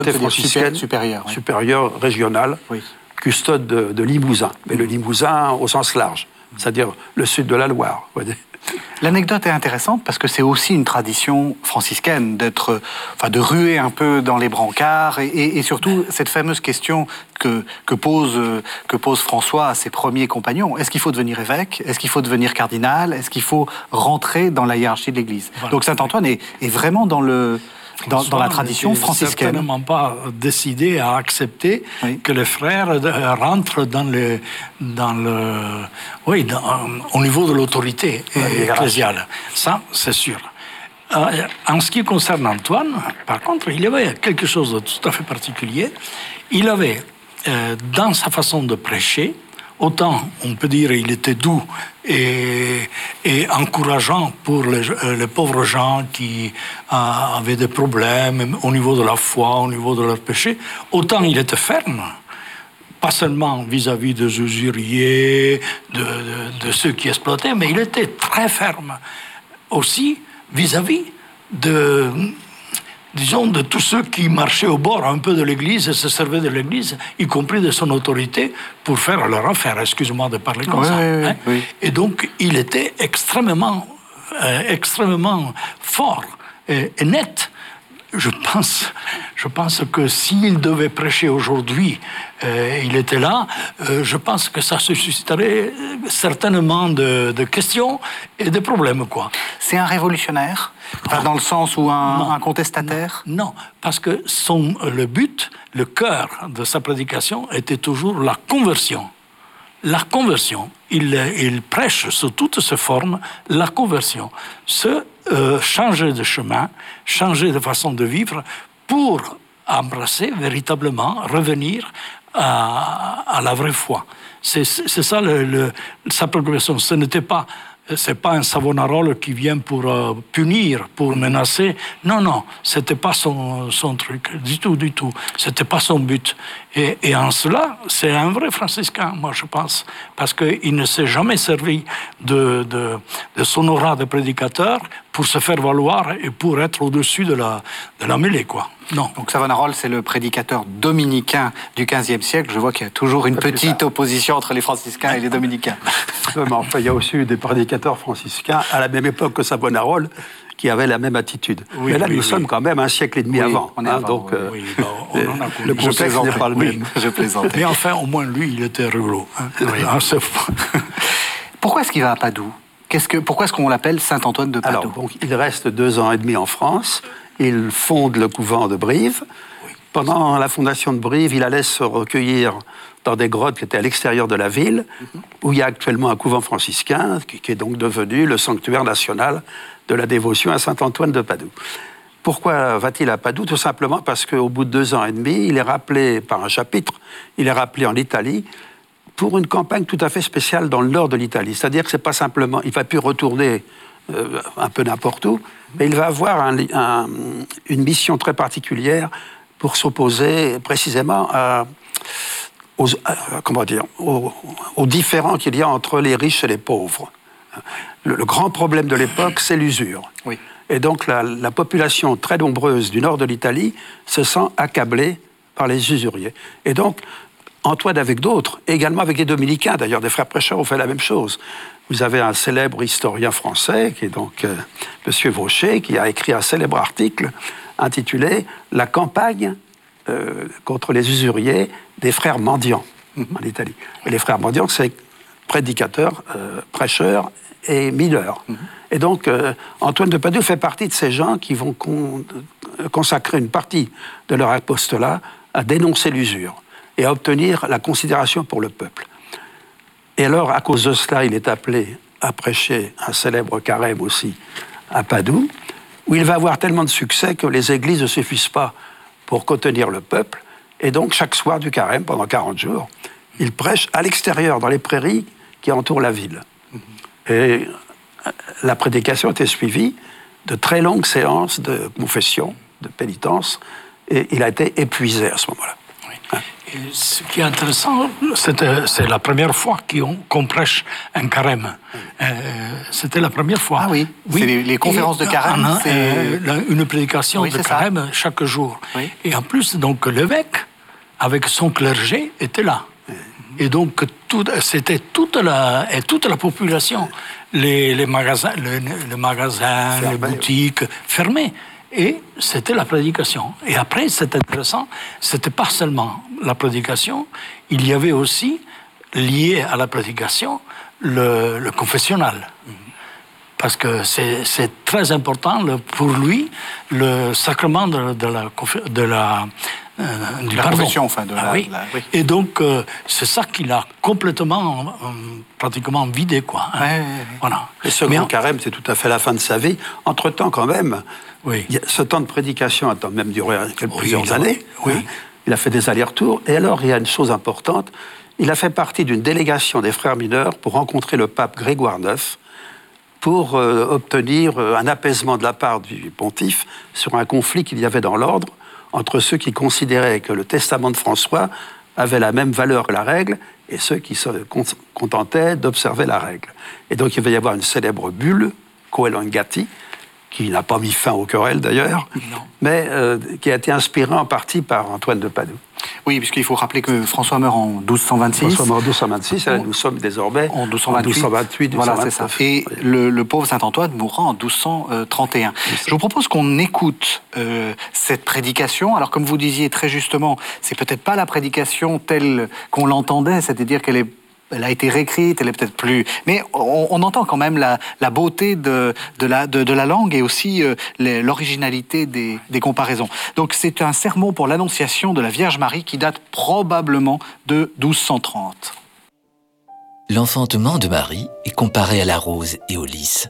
franciscaine supérieure régionale, custode de Limousin, mais le Limousin au sens large, c'est-à-dire le sud de la Loire. L'anecdote est intéressante parce que c'est aussi une tradition franciscaine de ruer un peu dans les brancards et surtout cette fameuse question que pose François à ses premiers compagnons. Est-ce qu'il faut devenir évêque? Est-ce qu'il faut devenir cardinal? Est-ce qu'il faut rentrer dans la hiérarchie de l'Église? Voilà. Donc Saint-Antoine est vraiment dans la tradition franciscaine. Certainement pas décidé à accepter que les frères rentrent au niveau de l'autorité ecclésiale. Ça, c'est sûr. En ce qui concerne Antoine, par contre, il y avait quelque chose de tout à fait particulier. Il avait, dans sa façon de prêcher, autant, on peut dire, il était doux et encourageant pour les pauvres gens qui avaient des problèmes au niveau de la foi, au niveau de leur péché, autant il était ferme, pas seulement vis-à-vis des usuriers, de ceux qui exploitaient, mais il était très ferme aussi vis-à-vis de tous ceux qui marchaient au bord un peu de l'Église et se servaient de l'Église, y compris de son autorité, pour faire leur affaire, excusez-moi de parler comme ça. Oui. Et donc, il était extrêmement fort et net. Je pense que s'il devait prêcher aujourd'hui, il était là, je pense que ça susciterait certainement de questions et de problèmes, quoi. C'est un révolutionnaire, dans le sens où un contestataire? Non, parce que le but, le cœur de sa prédication était toujours la conversion. La conversion. Il prêche sous toutes ses formes la conversion. Changer de chemin, changer de façon de vivre pour embrasser véritablement, revenir à la vraie foi. C'est ça sa préoccupation. C'est pas un Savonarola qui vient pour punir, pour menacer. Non, c'était pas son truc, du tout. C'était pas son but. Et en cela, c'est un vrai franciscain, moi je pense, parce qu'il ne s'est jamais servi de son aura de prédicateur pour se faire valoir et pour être au-dessus de la mêlée, quoi. Non. Donc Savonarola, c'est le prédicateur dominicain du XVe siècle. Je vois qu'il y a toujours une petite opposition entre les franciscains et les dominicains. Enfin, il y a aussi eu des prédicateurs franciscains à la même époque que Savonarola qui avaient la même attitude. Mais là, nous sommes quand même un siècle et demi avant. Donc, le contexte n'est pas le même. Je plaisante. Mais enfin, au moins, lui, il était rigolo. Pourquoi est-ce qu'il va à Padoue? Pourquoi est-ce qu'on l'appelle Saint-Antoine de Padoue? Alors, donc, il reste 2 ans et demi en France. Il fonde le couvent de Brive. Pendant la fondation de Brive, il allait se recueillir dans des grottes qui étaient à l'extérieur de la ville, où il y a actuellement un couvent franciscain, qui est donc devenu le sanctuaire national de la dévotion à Saint-Antoine de Padoue. Pourquoi va-t-il à Padoue? Tout simplement parce qu'au bout de 2 ans et demi, il est rappelé par un chapitre, il est rappelé en Italie, pour une campagne tout à fait spéciale dans le nord de l'Italie. C'est-à-dire que c'est pas simplement, il ne va plus retourner un peu n'importe où, mais il va avoir une mission très particulière pour s'opposer précisément aux différends qu'il y a entre les riches et les pauvres. Le grand problème de l'époque, c'est l'usure. Oui. Et donc la population très nombreuse du nord de l'Italie se sent accablée par les usuriers. Et donc, Antoine avec d'autres, également avec les dominicains, d'ailleurs des frères prêcheurs ont fait la même chose. Vous avez un célèbre historien français, qui est donc M. Vaucher, qui a écrit un célèbre article intitulé « La campagne contre les usuriers des frères mendiants en Italie ». Et les frères mendiants, c'est prédicateurs, prêcheurs et mineurs. Et donc, Antoine de Padoue fait partie de ces gens qui vont consacrer une partie de leur apostolat à dénoncer l'usure et à obtenir la considération pour le peuple. Et alors, à cause de cela, il est appelé à prêcher un célèbre carême aussi à Padoue, où il va avoir tellement de succès que les églises ne suffisent pas pour contenir le peuple. Et donc, chaque soir du carême, pendant 40 jours, il prêche à l'extérieur, dans les prairies qui entourent la ville. Et la prédication était suivie de très longues séances de confession, de pénitence, et il a été épuisé à ce moment-là. ce qui est intéressant, c'est la première fois qu'on prêche un carême. C'était la première fois. Ah oui, c'est les conférences de carême. C'est une prédication de carême chaque jour. Oui. Et en plus, donc, l'évêque, avec son clergé, était là. Et donc, c'était toute la population. Les magasins, les boutiques fermées. Et c'était la prédication. Et après, c'est intéressant, c'était pas seulement la prédication, il y avait aussi, lié à la prédication, le confessionnal. Parce que c'est très important pour lui, le sacrement du pardon. Confession, enfin. Oui. Et donc, c'est ça qu'il a complètement, pratiquement vidé, quoi. Hein. Ouais. Voilà. Et ce grand carême, c'est tout à fait la fin de sa vie. Entre-temps, quand même, ce temps de prédication a même duré plusieurs années. Oui. Hein. Il a fait des allers-retours. Et alors, il y a une chose importante. Il a fait partie d'une délégation des frères mineurs pour rencontrer le pape Grégoire IX pour obtenir un apaisement de la part du pontife sur un conflit qu'il y avait dans l'ordre entre ceux qui considéraient que le testament de François avait la même valeur que la règle et ceux qui se contentaient d'observer la règle. Et donc il va y avoir une célèbre bulle, Coelho Gatti, qui n'a pas mis fin aux querelles d'ailleurs, mais qui a été inspirée en partie par Antoine de Padoue. Oui, puisqu'il faut rappeler que François meurt en 1226. François meurt en 1226, et nous sommes désormais en 1228. Voilà, c'est ça. Et le pauvre Saint-Antoine mourra en 1231. Je vous propose qu'on écoute cette prédication. Alors, comme vous disiez très justement, c'est peut-être pas la prédication telle qu'on l'entendait, c'est-à-dire qu'elle a été réécrite, elle est peut-être plus... Mais on entend quand même la beauté de la langue et aussi l'originalité des comparaisons. Donc c'est un sermon pour l'Annonciation de la Vierge Marie qui date probablement de 1230. L'enfantement de Marie est comparé à la rose et au lys.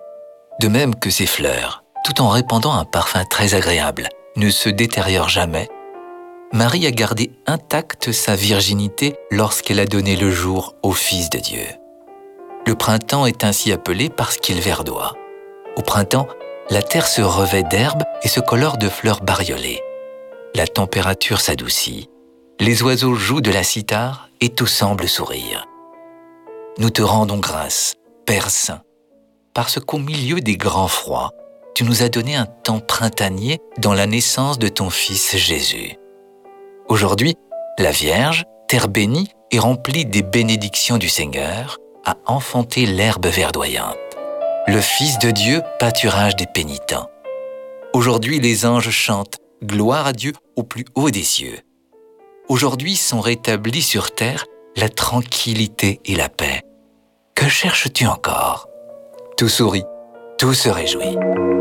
De même que ses fleurs, tout en répandant un parfum très agréable, ne se détériorent jamais, Marie a gardé intacte sa virginité lorsqu'elle a donné le jour au Fils de Dieu. Le printemps est ainsi appelé parce qu'il verdoie. Au printemps, la terre se revêt d'herbe et se colore de fleurs bariolées. La température s'adoucit, les oiseaux jouent de la cithare et tout semble sourire. Nous te rendons grâce, Père Saint, parce qu'au milieu des grands froids, tu nous as donné un temps printanier dans la naissance de ton Fils Jésus. Aujourd'hui, la Vierge, terre bénie et remplie des bénédictions du Seigneur, a enfanté l'herbe verdoyante. Le Fils de Dieu, pâturage des pénitents. Aujourd'hui, les anges chantent « Gloire à Dieu au plus haut des cieux ». Aujourd'hui sont rétablis sur terre la tranquillité et la paix. Que cherches-tu encore ? Tout sourit, tout se réjouit.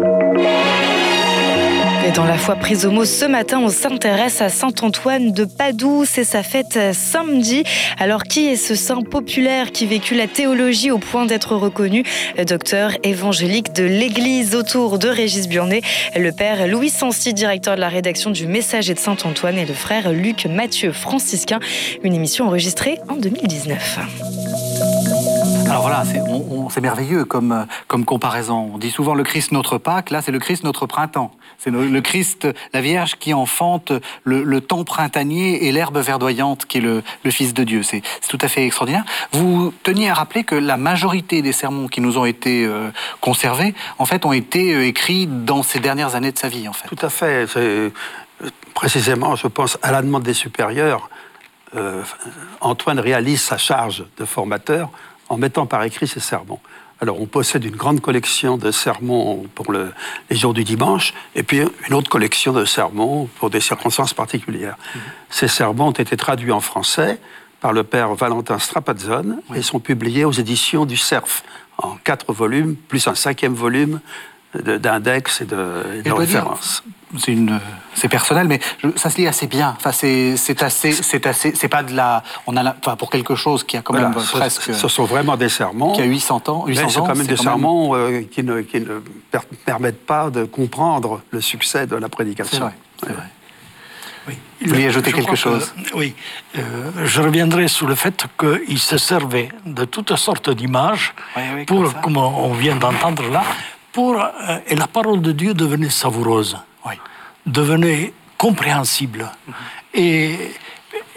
Et dans la foi prise au mot ce matin, on s'intéresse à Saint-Antoine de Padoue. C'est sa fête samedi. Alors, qui est ce saint populaire qui vécut la théologie au point d'être reconnu docteur évangélique de l'Église? Autour de Régis Burnet, le père Louis Sancy, directeur de la rédaction du Messager de Saint-Antoine, et le frère Luc Mathieu, franciscain. Une émission enregistrée en 2019. Alors voilà, c'est merveilleux comme comparaison. On dit souvent le Christ notre Pâques, là c'est le Christ notre printemps. C'est le Christ, la Vierge qui enfante le temps printanier et l'herbe verdoyante qui est le Fils de Dieu. C'est tout à fait extraordinaire. Vous teniez à rappeler que la majorité des sermons qui nous ont été conservés, en fait, ont été écrits dans ces dernières années de sa vie, en fait. Tout à fait. Précisément, je pense, à la demande des supérieurs, Antoine réalise sa charge de formateur en mettant par écrit ses sermons. Alors, on possède une grande collection de sermons pour les jours du dimanche, et puis une autre collection de sermons pour des circonstances particulières. Ces sermons ont été traduits en français par le père Valentin Strapazzone et sont publiés aux éditions du Cerf, en 4 volumes, plus un 5e volume d'index et de références. C'est personnel, mais ça se lit assez bien. Enfin, c'est pas de la. Enfin, pour quelque chose qui a quand même presque. Ce sont vraiment des sermons. Qui a 800 ans. Mais ce sont quand même des sermons qui ne permettent pas de comprendre le succès de la prédication. C'est vrai. Oui. Vous vouliez ajouter quelque chose? Oui. Je reviendrai sur le fait qu'il se servait de toutes sortes d'images pour, comme on vient d'entendre là, et la parole de Dieu devenait savoureuse, devenait compréhensible. Et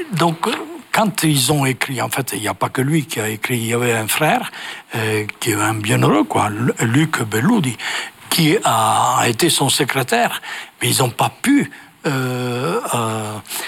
donc, quand ils ont écrit, en fait, il n'y a pas que lui qui a écrit, il y avait un frère qui est un bienheureux, quoi, Luc Belludi, qui a été son secrétaire, mais ils n'ont pas pu